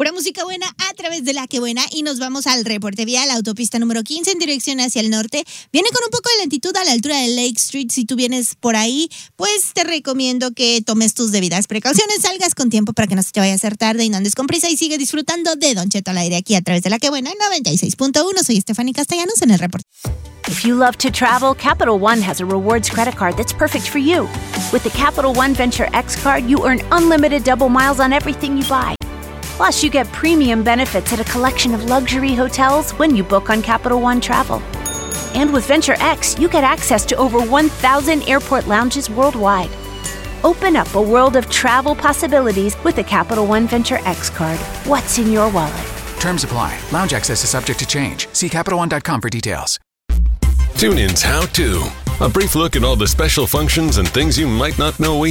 Pura música buena a través de La Que Buena y nos vamos al reporte vial, la autopista número 15 en dirección hacia el norte. Viene con un poco de lentitud a la altura de Lake Street. Si tú vienes por ahí, pues te recomiendo que tomes tus debidas precauciones, salgas con tiempo para que no se te vaya a hacer tarde y no andes con prisa y sigue disfrutando de Don Cheto al aire aquí a través de La Que Buena 96.1. Soy Stephanie Castellanos en el reporte. If you love to travel, Capital One has a rewards credit card that's perfect for you. With the Capital One Venture X card, you earn unlimited double miles on everything you buy. Plus, you get premium benefits at a collection of luxury hotels when you book on Capital One Travel. And with Venture X, you get access to over 1,000 airport lounges worldwide. Open up a world of travel possibilities with the Capital One Venture X card. What's in your wallet? Terms apply. Lounge access is subject to change. See CapitalOne.com for details. TuneIn's How To. A brief look at all the special functions and things you might not know we